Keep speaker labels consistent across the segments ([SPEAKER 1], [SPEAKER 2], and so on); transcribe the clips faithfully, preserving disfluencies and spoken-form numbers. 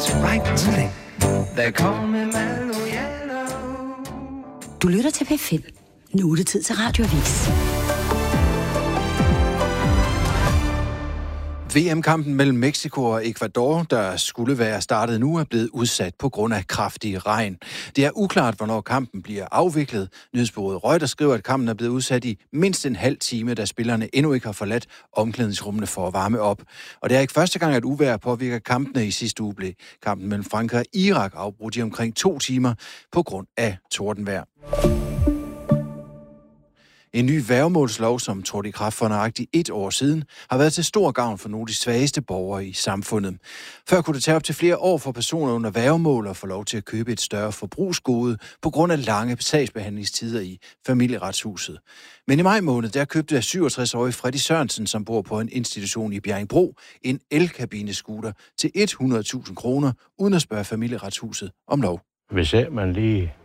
[SPEAKER 1] It's right to me. They call me Mellow Yellow.
[SPEAKER 2] Du lytter til P fem. Nu er det tid til Radioavis.
[SPEAKER 3] V M-kampen mellem Mexico og Ecuador, der skulle være startet nu, er blevet udsat på grund af kraftig regn. Det er uklart, hvornår kampen bliver afviklet. Nyhedsbureauet Reuters skriver, at kampen er blevet udsat i mindst en halv time, da spillerne endnu ikke har forladt omklædningsrummene for at varme op. Og det er ikke første gang, at uvejr påvirker kampene. I sidste uge blev kampen mellem Frankrig og Irak afbrudt i omkring to timer på grund af tordenvejr. En ny værgemålslov, som trådte i kraft for nøjagtigt et år siden, har været til stor gavn for nogle af de svageste borgere i samfundet. Før kunne det tage op til flere år for personer under værgemål at få lov til at købe et større forbrugsgode på grund af lange sagsbehandlingstider i Familieretshuset. Men i maj måned, der købte syvogtres-årige Freddy Sørensen, som bor på en institution i Bjerringbro, en elkabinescooter til hundrede tusind kroner, uden at spørge Familieretshuset om lov.
[SPEAKER 4] Hvis man lige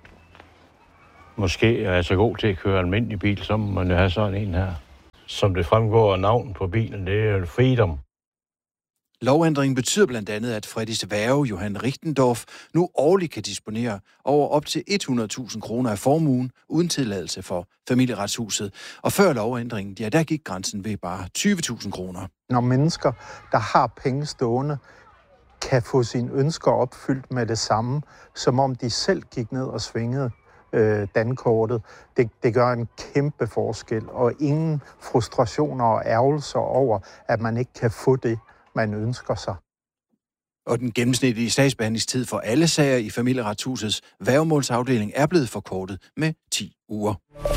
[SPEAKER 4] måske er så god til at køre almindelig bil, så må man jo have sådan en her. Som det fremgår af navnet på bilen, det er Freedom.
[SPEAKER 3] Lovændringen betyder blandt andet, at Freddys værge, Johan Richtendorf, nu årligt kan disponere over op til hundrede tusind kroner af formuen, uden tilladelse for Familieretshuset. Og før lovændringen, ja, der gik grænsen ved bare tyve tusind kroner.
[SPEAKER 5] Når mennesker, der har penge stående, kan få sine ønsker opfyldt med det samme, som om de selv gik ned og svingede dankortet. Det, det gør en kæmpe forskel, og ingen frustrationer og ærgelser over, at man ikke kan få det, man ønsker sig.
[SPEAKER 3] Og den gennemsnitlige sagsbehandlingstid for alle sager i Familieretshusets værgemålsafdeling er blevet forkortet med ti uger.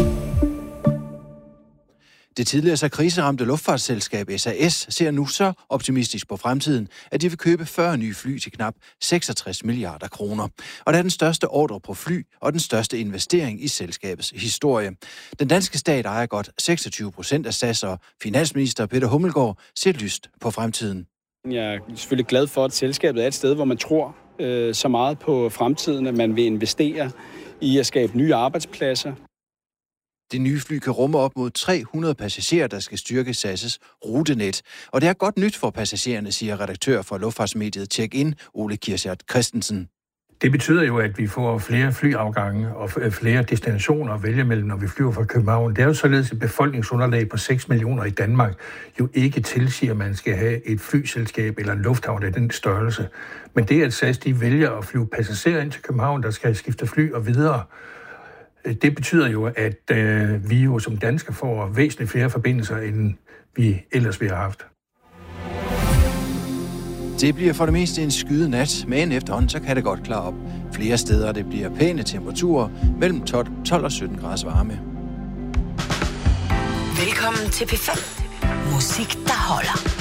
[SPEAKER 3] Det tidligere så kriseramte luftfartsselskab S A S ser nu så optimistisk på fremtiden, at de vil købe fyrre nye fly til knap seksogtres milliarder kroner. Og det er den største ordre på fly og den største investering i selskabets historie. Den danske stat ejer godt seksogtyve procent af S A S, og finansminister Peter Hummelgaard ser lyst på fremtiden.
[SPEAKER 6] Jeg er selvfølgelig glad for, at selskabet er et sted, hvor man tror øh, så meget på fremtiden, at man vil investere i at skabe nye arbejdspladser.
[SPEAKER 3] Det nye fly kan rumme op mod tre hundrede passagerer, der skal styrke S A S' rutenet. Og det er godt nyt for passagererne, siger redaktør for luftfartsmediet Check-in, Ole Kirchert Christensen.
[SPEAKER 7] Det betyder jo, at vi får flere flyafgange og flere destinationer at vælge mellem, når vi flyver fra København. Det er jo således et befolkningsunderlag på seks millioner i Danmark jo ikke tilsiger, at man skal have et flyselskab eller en lufthavn af den størrelse. Men det, at S A S de vælger at flyve passagerer ind til København, der skal skifte fly og videre, det betyder jo, at øh, vi jo som danskere får væsentligt flere forbindelser, end vi ellers ville have haft.
[SPEAKER 3] Det bliver for det meste en skyet nat, men efterhånden så kan det godt klare op. Flere steder det bliver pæne temperaturer, mellem tolv og sytten grader varme.
[SPEAKER 2] Velkommen til P fem. Musik, der holder.